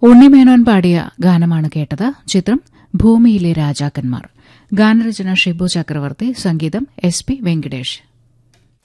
ഉണ്ണിമേനോൻ പാടിയ ഗാനമാണ് കേട്ടത്. ചിത്രം ഭൂമിയിലെ രാജാക്കന്മാർ. ഗാനരചന ഷിബു ചക്രവർത്തി, സംഗീതം SP വെങ്കിടേഷ്.